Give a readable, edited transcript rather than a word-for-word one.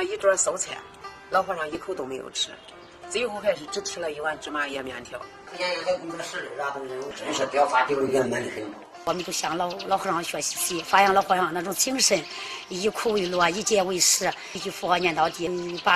一桌馊菜，老和尚一口都没有吃，最后还是只吃了一碗芝麻叶面条。 还工作室啥都是，真是雕花雕的圆满的很。 我们就向老和尚学习，发扬老和尚那种精神，以苦为乐，以戒为食，一句佛号念到底，把